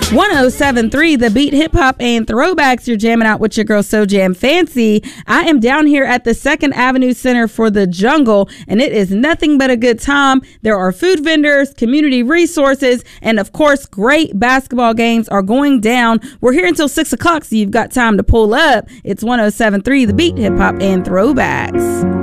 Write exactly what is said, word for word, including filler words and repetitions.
one oh seven point three The Beat, hip hop and throwbacks. You're jamming out with your girl So Jam Fancy. I am down here at the Second Avenue Center for the Jungle, and it is nothing but a good time. There are food vendors, community resources, and of course, great basketball games are going down. We're here until six o'clock, so you've got time to pull up. It's one oh seven point three The Beat, hip hop and throwbacks.